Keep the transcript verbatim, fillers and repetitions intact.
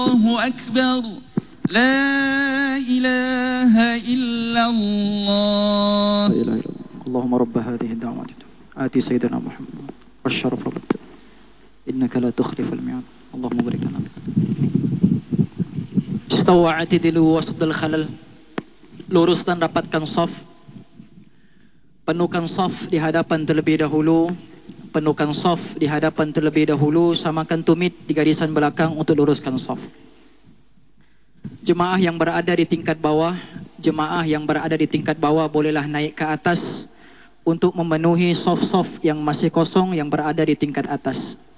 Allahu Akbar. La ilaha illallah. La ilaha illallah. Allahumma rabb hadhihi ad-da'wati ati sayyidina Muhammad wasyaraf rabbak. Innaka la tukhliful mi'ad. Allahumma barik lana. Istawa atidilu wasdal khalal. Lurus dan rapatkan saf. Penuhkan saf di hadapan terlebih dahulu. Penuhkan saf di hadapan terlebih dahulu. Samakan tumit di garisan belakang untuk luruskan saf. Jemaah yang berada di tingkat bawah, jemaah yang berada di tingkat bawah bolehlah naik ke atas untuk memenuhi saf-saf yang masih kosong yang berada di tingkat atas.